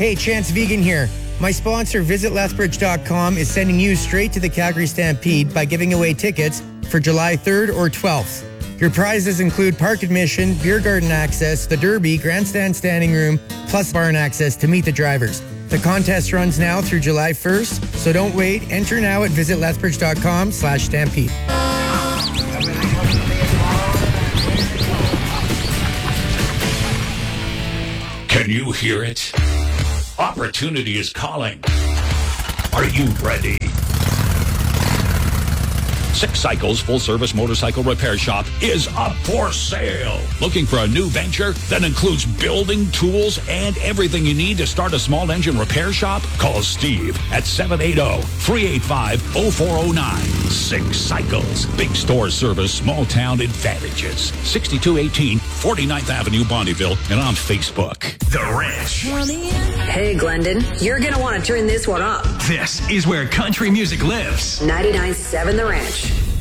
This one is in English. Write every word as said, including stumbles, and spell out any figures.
Hey, Chance Vegan here. My sponsor, Visit Lethbridge dot com, is sending you straight to the Calgary Stampede by giving away tickets for July third or twelfth. Your prizes include park admission, beer garden access, the Derby, grandstand standing room, plus barn access to meet the drivers. The contest runs now through July first, so don't wait. Enter now at Visit Lethbridge dot com slash stampede. Can you hear it? Opportunity is calling. Are you ready? Six Cycles full-service motorcycle repair shop is up for sale. Looking for a new venture that includes building, tools, and everything you need to start a small engine repair shop? Call Steve at seven eight zero, three eight five, zero four zero nine. Six Cycles. Big store service, small town advantages. sixty-two eighteen forty-ninth Avenue, Bondyville, and on Facebook. The Ranch. Hey, Glendon, you're going to want to turn this one up. This is where country music lives. ninety-nine point seven The Ranch.